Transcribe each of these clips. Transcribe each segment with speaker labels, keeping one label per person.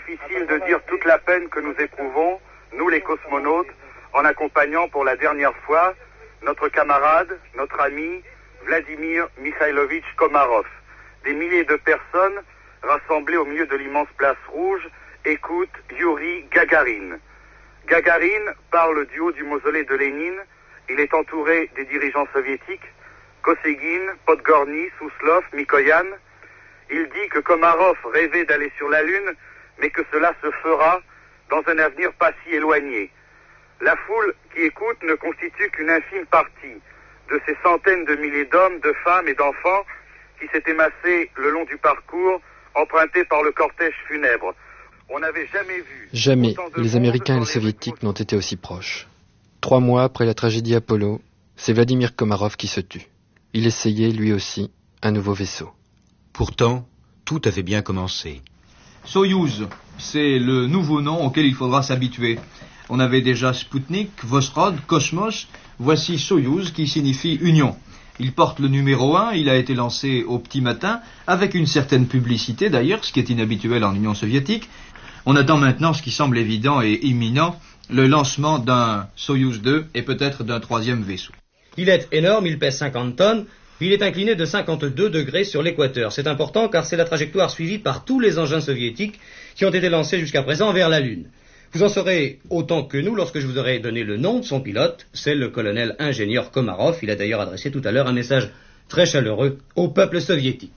Speaker 1: difficile de dire toute la peine que nous éprouvons, nous les cosmonautes, en accompagnant pour la dernière fois notre camarade, notre ami, Vladimir Mikhailovitch Komarov. Des milliers de personnes rassemblées au milieu de l'immense place rouge écoutent Yuri Gagarin. Gagarin parle du haut du mausolée de Lénine. Il est entouré des dirigeants soviétiques, Kosygin, Podgorny, Souslov, Mikoyan. Il dit que Komarov rêvait d'aller sur la Lune, mais que cela se fera dans un avenir pas si éloigné. La foule qui écoute ne constitue qu'une infime partie de ces centaines de milliers d'hommes, de femmes et d'enfants qui s'est émassé le long du parcours emprunté par le cortège funèbre. On n'avait jamais vu...
Speaker 2: Jamais les Américains et les Soviétiques n'ont été aussi proches. 3 mois après la tragédie Apollo, c'est Vladimir Komarov qui se tue. Il essayait, lui aussi, un nouveau vaisseau.
Speaker 3: Pourtant, tout avait bien commencé.
Speaker 4: Soyouz, c'est le nouveau nom auquel il faudra s'habituer. On avait déjà Sputnik, Vosrod, Cosmos. Voici Soyouz qui signifie Union. Il porte le numéro 1, il a été lancé au petit matin, avec une certaine publicité d'ailleurs, ce qui est inhabituel en Union soviétique. On attend maintenant ce qui semble évident et imminent, le lancement d'un Soyouz 2 et peut-être d'un 3e vaisseau.
Speaker 5: Il est énorme, il pèse 50 tonnes, il est incliné de 52 degrés sur l'équateur. C'est important car c'est la trajectoire suivie par tous les engins soviétiques qui ont été lancés jusqu'à présent vers la Lune. Vous en saurez autant que nous lorsque je vous aurai donné le nom de son pilote, c'est le colonel ingénieur Komarov. Il a d'ailleurs adressé tout à l'heure un message très chaleureux au peuple soviétique.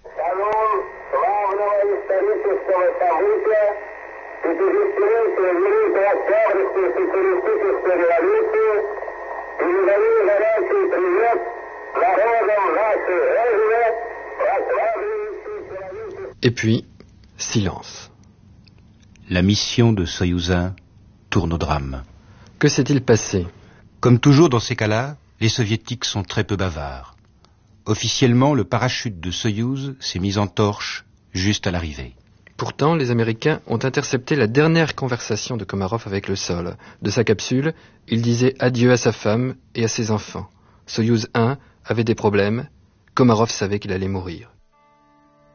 Speaker 2: Et puis, silence.
Speaker 3: La mission de Soyouz 1 tourne au drame.
Speaker 2: Que s'est-il passé?
Speaker 3: Comme toujours dans ces cas-là, les soviétiques sont très peu bavards. Officiellement, le parachute de Soyouz s'est mis en torche juste à l'arrivée.
Speaker 2: Pourtant, les Américains ont intercepté la dernière conversation de Komarov avec le sol. De sa capsule, il disait adieu à sa femme et à ses enfants. Soyouz 1 avait des problèmes. Komarov savait qu'il allait mourir.